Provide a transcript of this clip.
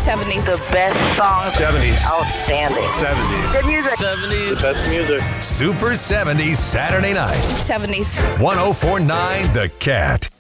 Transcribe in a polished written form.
70s. The best songs. 70s. Outstanding. 70s. Good music. 70s. The best music. Super 70s Saturday night. 70s. 1049 The Cat.